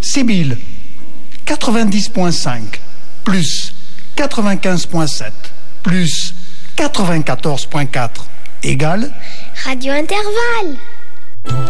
Sibylle, 90.5, plus 95.7, plus 94.4, égale Radio Intervalle.